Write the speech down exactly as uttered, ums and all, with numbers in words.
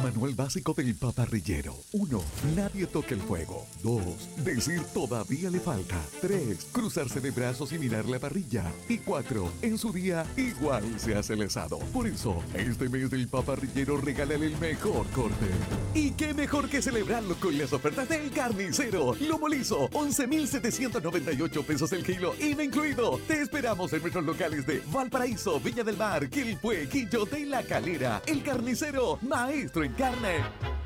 Manual básico del paparrillero. uno. Nadie toque el fuego. dos. Decir todavía le falta. tres. Cruzarse de brazos y mirar la parrilla. Y cuatro. En su día, igual se hace el asado. Por eso, este mes del paparrillero regálale el mejor corte. ¿Y qué mejor que celebrarlo con las ofertas del Carnicero? Lomo liso, once mil setecientos noventa y ocho pesos el kilo, I V A incluido. Te esperamos en nuestros locales de Valparaíso, Viña del Mar, Quilpué, Quillote y La Calera. El Carnicero, maestro en carne.